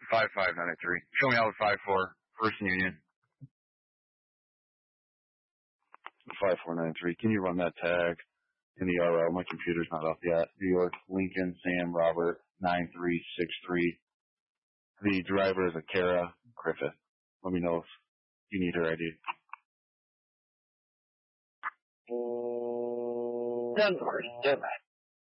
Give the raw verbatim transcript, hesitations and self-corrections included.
five five nine three. Show me out with five four. First and Union. five four nine three. Can you run that tag in the R L? My computer's not up yet. New York, Lincoln, Sam, Robert, nine three six three. The driver is a Kara Griffith. Let me know if you need her I D. Ten four, stand by.